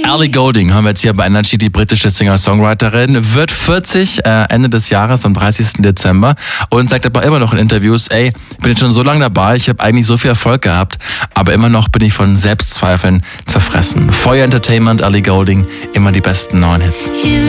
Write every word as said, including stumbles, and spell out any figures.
Ellie Goulding haben wir jetzt hier bei Energy, die britische Singer-Songwriterin, wird vierzig äh, Ende des Jahres, am dreißigsten Dezember, und sagt aber immer noch in Interviews, ey, ich bin jetzt schon so lange dabei, ich habe eigentlich so viel Erfolg gehabt, aber immer noch bin ich von Selbstzweifeln zerfressen. Feuer Entertainment, Ellie Goulding, immer die besten neuen Hits. You